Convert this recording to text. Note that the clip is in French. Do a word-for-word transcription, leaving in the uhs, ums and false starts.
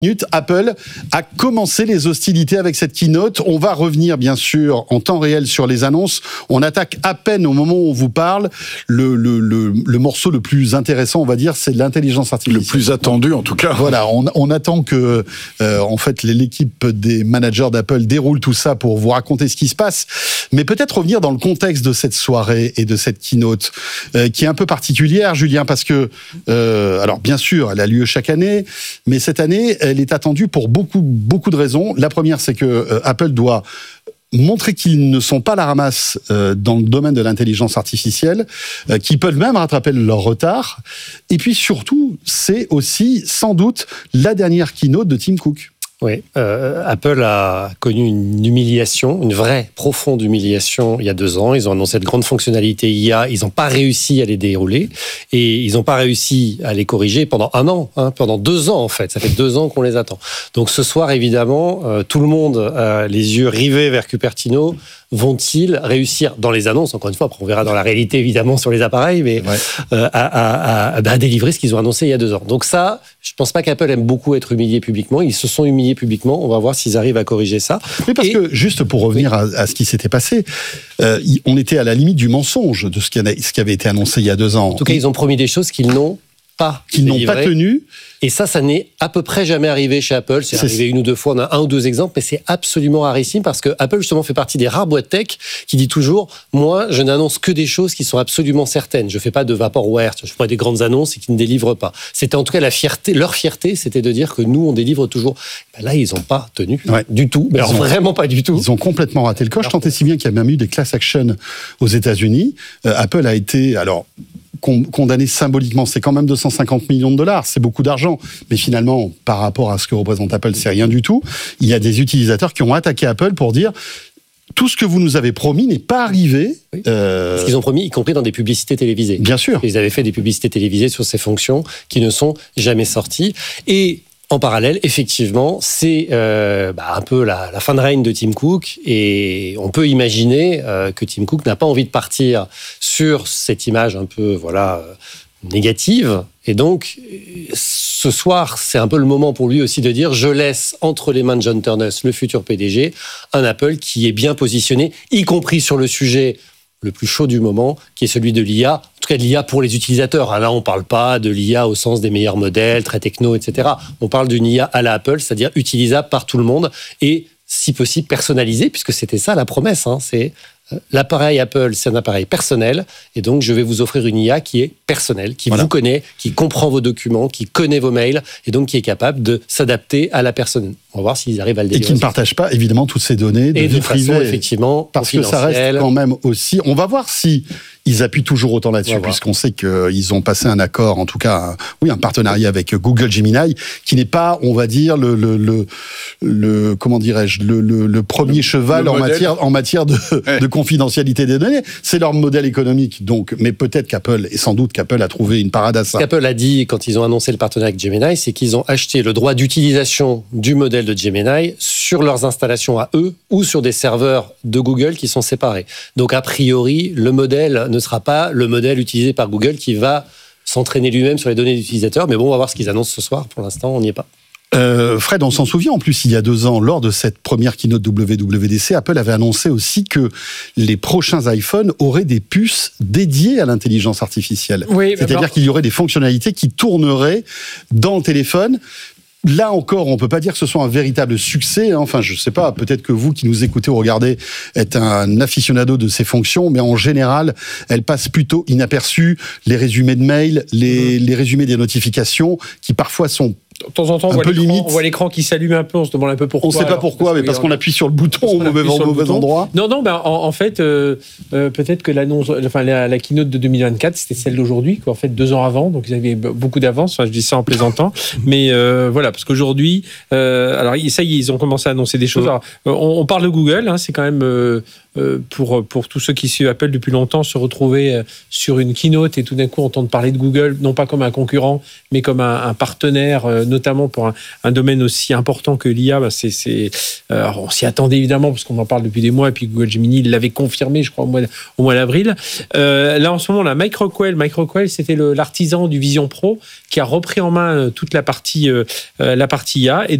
minutes, Apple a commencé les hostilités avec cette keynote. On va revenir, bien sûr, en temps réel sur les annonces. On attaque à peine au moment où on vous parle. Le, le, le, le morceau le plus intéressant, on va dire, c'est l'intelligence artificielle. Le plus attendu, en tout cas. Voilà, on, on attend que, euh, en fait, l'équipe des managers d'Apple déroule tout ça pour vous raconter ce qui se passe. Mais peut-être revenir dans le contexte de cette soirée et de cette keynote, euh, qui est un peu particulière, Julien, parce que, euh, alors, bien sûr, elle a lieu chaque année, mais cette année, elle est attendue pour beaucoup, beaucoup de raisons. La première, c'est que euh, Apple doit montrer qu'ils ne sont pas la ramasse euh, dans le domaine de l'intelligence artificielle, euh, qu'ils peuvent même rattraper leur retard. Et puis surtout, c'est aussi sans doute la dernière keynote de Tim Cook. Oui, euh, Apple a connu une humiliation, une vraie, profonde humiliation il y a deux ans. Ils ont annoncé de grandes fonctionnalités I A, ils n'ont pas réussi à les dérouler et ils n'ont pas réussi à les corriger pendant un an, hein, pendant deux ans en fait. Ça fait deux ans qu'on les attend. Donc ce soir, évidemment, euh, tout le monde a les yeux rivés vers Cupertino. Vont-ils réussir dans les annonces, encore une fois, après on verra dans la réalité évidemment sur les appareils, mais ouais. euh, à, à, à, à délivrer ce qu'ils ont annoncé il y a deux ans. Donc ça, je pense pas qu'Apple aime beaucoup être humilié publiquement. Ils se sont humiliés publiquement. On va voir s'ils arrivent à corriger ça. Mais parce Et... que juste pour revenir oui. à, à ce qui s'était passé, euh, on était à la limite du mensonge de ce qui, avait, ce qui avait été annoncé il y a deux ans. En tout cas, ils ont promis des choses qu'ils n'ont pas qu'ils n'ont pas tenues. Et ça, ça n'est à peu près jamais arrivé chez Apple. C'est, c'est arrivé une ou deux fois, on a un ou deux exemples, mais c'est absolument rarissime parce que Apple, justement, fait partie des rares boîtes tech qui dit toujours, moi, je n'annonce que des choses qui sont absolument certaines. Je fais pas de vaporware, je fais des grandes annonces et qui ne délivrent pas. C'était en tout cas la fierté, leur fierté, c'était de dire que nous, on délivre toujours. Ben là, ils n'ont pas tenu ouais. du tout. Mais alors, ont, vraiment pas du tout. Ils ont complètement raté le coche, tant et si bien qu'il y a même eu des class action aux États-Unis. Euh, Apple a été, alors, condamné symboliquement, c'est quand même deux cent cinquante millions de dollars, c'est beaucoup d'argent, mais finalement, par rapport à ce que représente Apple, c'est rien du tout. Il y a des utilisateurs qui ont attaqué Apple pour dire tout ce que vous nous avez promis n'est pas arrivé. Oui. Euh... Ce qu'ils ont promis, y compris dans des publicités télévisées. Bien sûr. Ils avaient fait des publicités télévisées sur ces fonctions qui ne sont jamais sorties. Et en parallèle, effectivement, c'est euh, bah, un peu la, la fin de règne de Tim Cook et on peut imaginer euh, que Tim Cook n'a pas envie de partir sur cette image un peu voilà euh, négative. Et donc, ce soir, c'est un peu le moment pour lui aussi de dire « Je laisse entre les mains de John Ternus, le futur P D G, un Apple qui est bien positionné, y compris sur le sujet le plus chaud du moment, qui est celui de l'I A, en tout cas de l'I A pour les utilisateurs. Là, on ne parle pas de l'I A au sens des meilleurs modèles, très techno, et cetera. On parle d'une I A à la Apple, c'est-à-dire utilisable par tout le monde et, si possible, personnalisée, puisque c'était ça la promesse. Hein, c'est l'appareil Apple, c'est un appareil personnel, et donc je vais vous offrir une I A qui est personnelle, qui voilà. vous connaît, qui comprend vos documents, qui connaît vos mails, et donc qui est capable de s'adapter à la personne. On va voir s'ils arrivent à le délivrer. Et qui ne partage pas, évidemment, toutes ces données de et vie de privée. façon, effectivement, parce que ça reste quand même aussi... On va voir si ils appuient toujours autant là-dessus, puisqu'on sait qu'ils ont passé un accord, en tout cas, un, oui, un partenariat avec Google Gemini, qui n'est pas, on va dire, le, le, le, le comment dirais-je, le, le, le premier le, cheval le en, matière, en matière de, ouais. de confidentialité des données. C'est leur modèle économique, donc, mais peut-être qu'Apple, et sans doute qu'Apple a trouvé une parade à ça. Ce qu'Apple a dit quand ils ont annoncé le partenariat avec Gemini, c'est qu'ils ont acheté le droit d'utilisation du modèle de Gemini sur leurs installations à eux ou sur des serveurs de Google qui sont séparés. Donc, a priori, le modèle ne sera pas le modèle utilisé par Google qui va s'entraîner lui-même sur les données d'utilisateurs. Mais bon, on va voir ce qu'ils annoncent ce soir. Pour l'instant, on n'y est pas. Euh, Fred, on s'en souvient en plus, il y a deux ans, lors de cette première keynote W W D C, Apple avait annoncé aussi que les prochains iPhones auraient des puces dédiées à l'intelligence artificielle. Oui, C'est-à-dire alors... qu'il y aurait des fonctionnalités qui tourneraient dans le téléphone. Là encore, on peut pas dire que ce soit un véritable succès. Enfin, je sais pas, peut-être que vous qui nous écoutez ou regardez êtes un aficionado de ces fonctions, mais en général, elles passent plutôt inaperçues. Les résumés de mails, les, mmh. les résumés des notifications, qui parfois sont de temps en temps, on voit, on voit l'écran qui s'allume un peu, on se demande un peu pourquoi. On ne sait pas alors, pourquoi, parce mais parce qu'on appuie sur le bouton au mauvais, mauvais endroit. Non, non, ben, en, en fait, euh, euh, peut-être que l'annonce, enfin, la, la keynote de deux mille vingt-quatre, c'était celle d'aujourd'hui, quoi, en fait, deux ans avant, donc ils avaient beaucoup d'avance, enfin, je dis ça en plaisantant, mais euh, voilà, parce qu'aujourd'hui, euh, alors ça y est, ils ont commencé à annoncer des choses. Alors, on, on parle de Google, hein, c'est quand même, euh, euh, pour, pour tous ceux qui suivent Apple depuis longtemps, se retrouver euh, sur une keynote et tout d'un coup entendre parler de Google, non pas comme un concurrent, mais comme un, un partenaire, euh, notamment pour un, un domaine aussi important que l'I A, bah c'est, c'est, euh, on s'y attendait évidemment, parce qu'on en parle depuis des mois, et puis Google Gemini l'avait confirmé, je crois, au mois, au mois d'avril. Euh, là, en ce moment, on a Mike Rockwell. Mike Rockwell, c'était le, l'artisan du Vision Pro qui a repris en main toute la partie, euh, la partie I A. Et